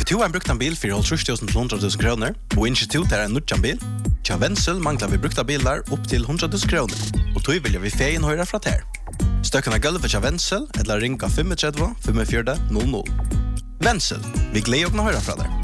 du har brukt en bil for 30.000 til 100.000 kroner, og institut er en nødjan bil, tja Wenzel mangler vi brukta bilar opp til 100.000 kroner, og tog vilja vi feien høyre fra ter. Støkken av gulvet tja Wenzel, eller ringa 35 45 00. Wenzel, vi gleder å høyre fra der.